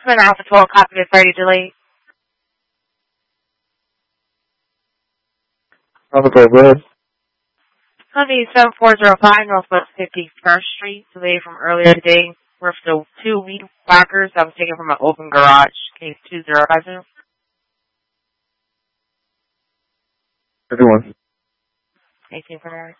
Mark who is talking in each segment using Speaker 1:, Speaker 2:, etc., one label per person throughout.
Speaker 1: Twin Alpha 12, copy to Friday delay.
Speaker 2: Alpha 12, go ahead.
Speaker 1: Company 7405 Northwest 51st Street, delay from earlier today. We're for 2 weed whackers that was taken from an open garage, case 2050.
Speaker 2: 51.
Speaker 1: 18 for hours.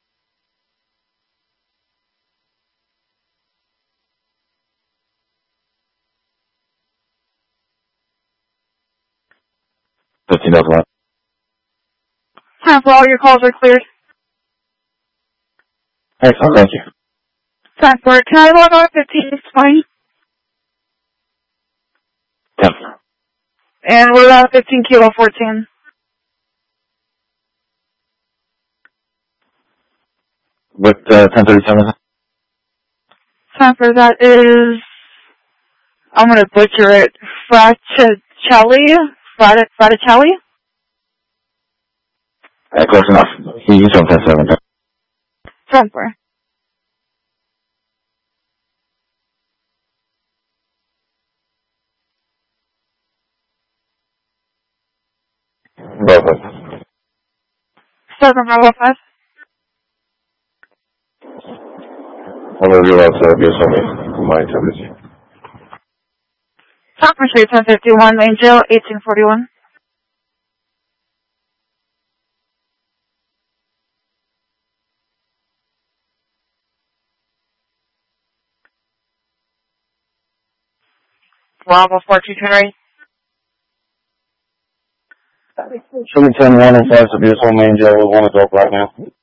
Speaker 2: $15,000.
Speaker 1: Time for all your calls are cleared.
Speaker 2: Excellent, thank you.
Speaker 1: Time for it. Can I log on 1520?
Speaker 2: 10.
Speaker 1: And we're on 15 kilo 14.
Speaker 2: With 1037?
Speaker 1: Time for that is, I'm going to butcher it, Fraticelli? Fraticelli?
Speaker 2: Close enough. You use 1037.
Speaker 1: Time for.
Speaker 2: Bravo.
Speaker 1: 7 Bravo 5.
Speaker 2: Hello, you're outside. Yes, only. My temperature.
Speaker 1: Top for Street 1051, Main Jail, 1841. Bravo 4228.
Speaker 2: Show me 10-1 and 5 Main Jail with 1 adult right now.